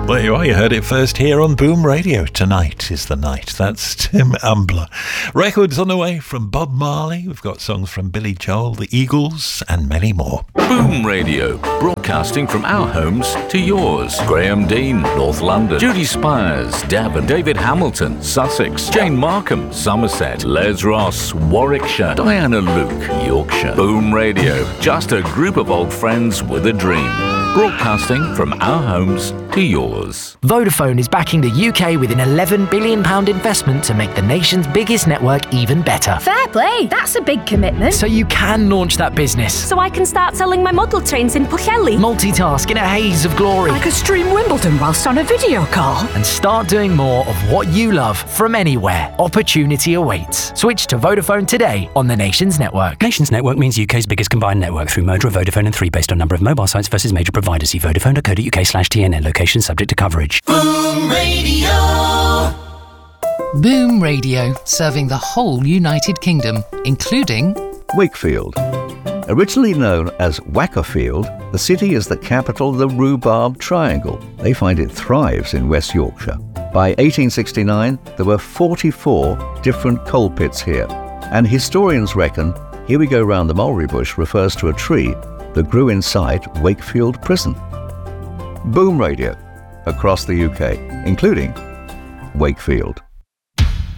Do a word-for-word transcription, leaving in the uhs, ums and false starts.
There you are, you heard it first here on Boom Radio. Tonight is the night. That's Tim Ambler. Records on the way from Bob Marley. We've got songs from Billy Joel, the Eagles, and many more. Boom Radio, broadcasting from our homes to yours. Graham Dean, North London. Judy Spires, Devon. David Hamilton, Sussex. Jane Markham, Somerset. Les Ross, Warwickshire. Diana Luke, Yorkshire. Boom Radio, just a group of old friends with a dream. Broadcasting from our homes to yours. Vodafone is backing the U K with an eleven billion pounds investment to make the nation's biggest network even better. Fair play, that's a big commitment. So you can launch that business. So I can start selling my model trains in Pwllheli. Multitask in a haze of glory. I could stream Wimbledon whilst on a video call. And start doing more of what you love from anywhere. Opportunity awaits. Switch to Vodafone today on the Nations Network. Nations Network means U K's biggest combined network through merger of Vodafone and three based on number of mobile sites versus major providers. See vodafone dot co dot uk slash T N N. Location subject to coverage. Boom Radio. Boom Radio, serving the whole United Kingdom, including Wakefield. Originally known as Wackerfield, the city is the capital of the Rhubarb Triangle. They find it thrives in West Yorkshire. By eighteen sixty-nine, there were forty-four different coal pits here. And historians reckon Here We Go Round the Mulberry Bush refers to a tree that grew inside Wakefield Prison. Boom Radio, across the U K, including Wakefield.